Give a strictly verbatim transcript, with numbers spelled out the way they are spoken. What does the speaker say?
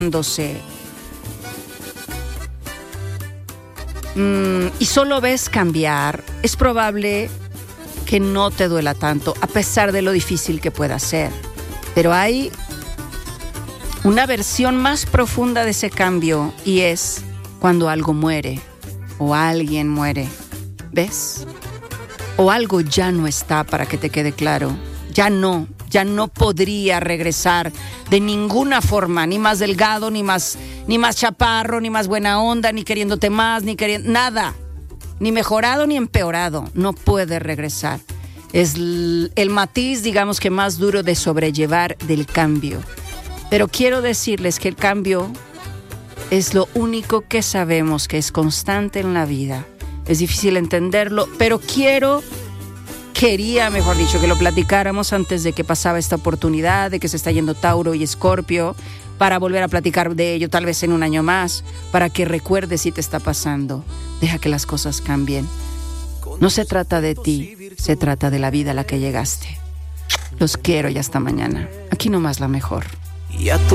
mm, y solo ves cambiar, es probable que no te duela tanto, a pesar de lo difícil que pueda ser. Pero hay una versión más profunda de ese cambio, y es cuando algo muere o alguien muere. ¿Ves? O algo ya no está, para que te quede claro. Ya no, ya no podría regresar de ninguna forma, ni más delgado, ni más, ni más chaparro, ni más buena onda, ni queriéndote más, ni queriendo nada, ni mejorado ni empeorado. No puede regresar. Es el, el matiz, digamos que más duro de sobrellevar del cambio. Pero quiero decirles que el cambio es lo único que sabemos que es constante en la vida. Es difícil entenderlo, pero quiero, quería, mejor dicho, que lo platicáramos antes de que pasaba esta oportunidad, de que se está yendo Tauro y Escorpio, para volver a platicar de ello tal vez en un año más, para que recuerdes si te está pasando. Deja que las cosas cambien. No se trata de ti, se trata de la vida a la que llegaste. Los quiero y hasta mañana. Aquí nomás La Mejor.